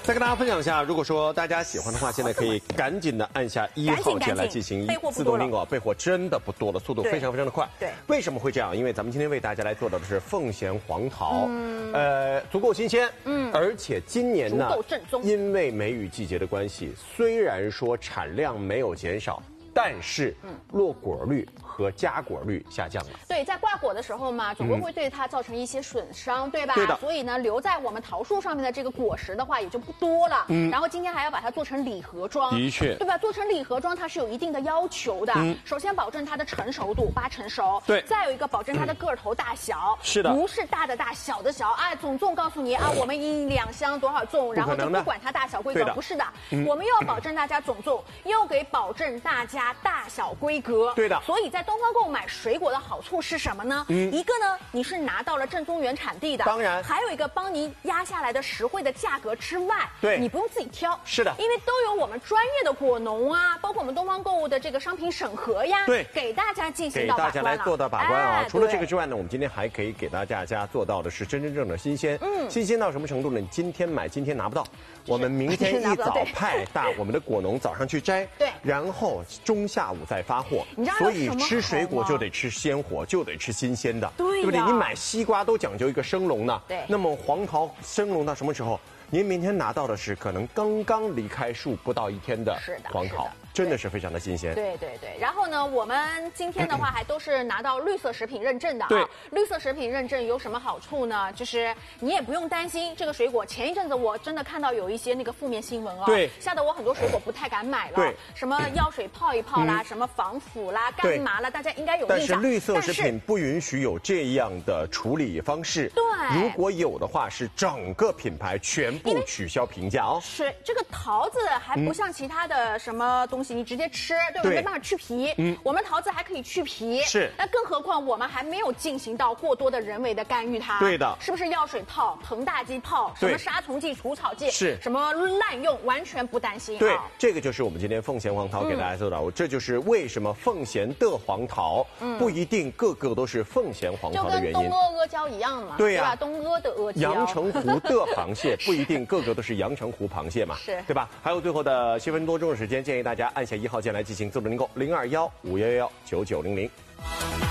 再跟大家分享一下，如果说大家喜欢的话，现在可以赶紧的按下1号键来进行自动领购，备货真的不多了，速度非常非常的快。 对， 为什么会这样？因为咱们今天为大家来做到的是凤贤黄桃，足够新鲜，而且今年呢， 足够正宗， 因为梅雨季节的关系，虽然说产量没有减少，但是落果率和加果率下降了。 对，在挂果的时候嘛，总归会对它造成一些损伤，对吧？ 对的。 所以呢，留在我们桃树上面的这个果实的话也就不多了。然后今天还要把它做成礼盒装， 的确， 对吧？做成礼盒装它是有一定的要求的。首先保证它的成熟度8成熟， 对。 再有一个保证它的个头大小， 是的， 不是大的大小的小。哎，总重告诉你啊，我们1、2箱多少重，然后就不管它大小规格，不是的。我们又要保证大家总重，又给保证大家大小规格， 对的。 所以在东方购买水果的好处是什么呢？一个呢，你是拿到了正宗原产地的， 当然， 还有一个帮您压下来的实惠的价格之外， 对， 你不用自己挑， 是的， 因为都有我们专业的果农啊，包括我们东方购物的这个商品审核呀， 对， 给大家进行到把关了， 给大家来做到把关啊。除了这个之外呢，我们今天还可以给大家做到的是真正的新鲜，新鲜到什么程度呢？你今天买今天拿不到，我们明天一早派大我们的果农早上去摘， 对， 然后中下午再发货，所以吃水果就得吃鲜活，就得吃新鲜的，对不对？你买西瓜都讲究一个生龙呢， 对。 那么黄桃生龙到什么时候？您明天拿到的是可能刚刚离开树不到1天的黄桃，真的是非常的新鲜。 对。然后呢，我们今天的话还都是拿到绿色食品认证的啊。 对， 绿色食品认证有什么好处呢？就是你也不用担心这个水果。前一阵子我真的看到有一些那个负面新闻啊， 对， 吓得我很多水果不太敢买了。 对， 什么药水泡一泡啦，什么防腐啦、干麻啦，大家应该有印象。 但是绿色食品不允许有这样的处理方式。 对， 如果有的话，是整个品牌全部取消评价哦。 是这个桃子还不像其他的什么东西，你直接吃，对吧？没办法去皮。我们桃子还可以去皮。 是。 那更何况我们还没有进行到过多的人为的干预它。 对的。 是不是药水泡、膨大剂泡、什么杀虫剂、除草剂， 是什么滥用，完全不担心。 对，这个就是我们今天凤贤黄桃给大家做到。这就是为什么凤贤的黄桃不一定个个都是凤贤黄桃的原因。 就跟东阿阿胶一样嘛， 对呀， 东阿的阿胶。 阳澄湖的螃蟹不一定个个都是阳澄湖螃蟹嘛， 是， 对吧？还有最后的7分多钟的时间，建议大家按下1号键来进行自动领购，0215119900。